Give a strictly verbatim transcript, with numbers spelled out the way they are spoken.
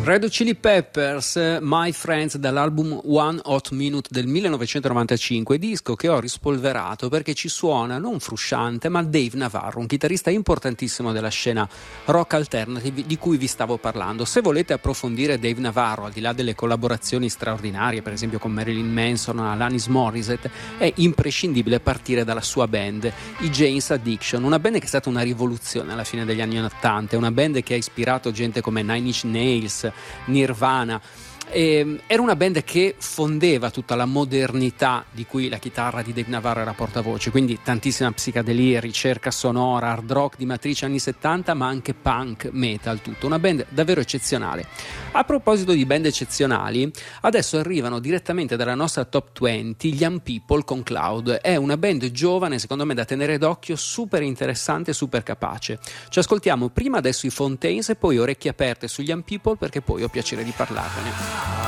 Red Hot Chili Peppers, My Friends, dall'album One Hot Minute del millenovecentonovantacinque, disco che ho rispolverato perché ci suona non Frusciante ma Dave Navarro, un chitarrista importantissimo della scena rock alternative di cui vi stavo parlando. Se volete approfondire Dave Navarro, al di là delle collaborazioni straordinarie, per esempio con Marilyn Manson o Alanis Morissette, è imprescindibile partire dalla sua band, i Jane's Addiction, una band che è stata una rivoluzione alla fine degli anni ottanta, una band che ha ispirato gente come Nine Inch Nails, Nirvana. E, era una band che fondeva tutta la modernità di cui la chitarra di Dave Navarro era portavoce, quindi tantissima psicadelia, ricerca sonora, hard rock di matrice anni settanta, ma anche punk, metal, tutto. Una band davvero eccezionale. A proposito di band eccezionali, adesso arrivano direttamente dalla nostra top venti gli Young People con Cloud. È una band giovane, secondo me da tenere d'occhio, super interessante, super capace. Ci ascoltiamo prima adesso i Fontaines e poi Orecchie Aperte sugli Young People, perché poi ho piacere di parlarvene.